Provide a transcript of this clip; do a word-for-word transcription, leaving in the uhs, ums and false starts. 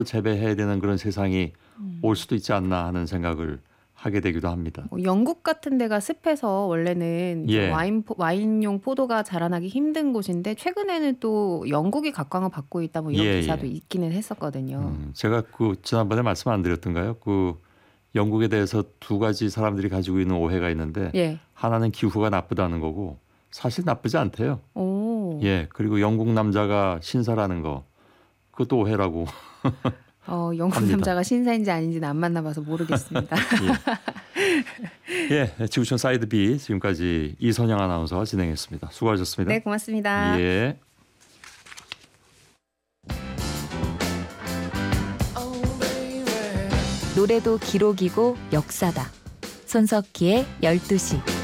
재배해야 되는 그런 세상이 음. 올 수도 있지 않나 하는 생각을 하게 되기도 합니다. 뭐 영국 같은 데가 습해서 원래는 이제 예. 와인 포 와인용 포도가 자라나기 힘든 곳인데 최근에는 또 영국이 각광을 받고 있다 뭐 이런 예, 기사도 예. 있기는 했었거든요. 음, 제가 그 지난번에 말씀 안 드렸던가요? 그 영국에 대해서 두 가지 사람들이 가지고 있는 오해가 있는데 예. 하나는 기후가 나쁘다는 거고 사실 나쁘지 않대요. 오. 예, 그리고 영국 남자가 신사라는 거 그것도 오해라고. 어, 영국 합니다. 남자가 신사인지 아닌지는 안 만나봐서 모르겠습니다. 예, 예, 지구촌 사이드 B 지금까지 이선영 아나운서가 진행했습니다. 수고하셨습니다. 네, 고맙습니다. 예. 노래도 기록이고 역사다. 손석희의 열두 시.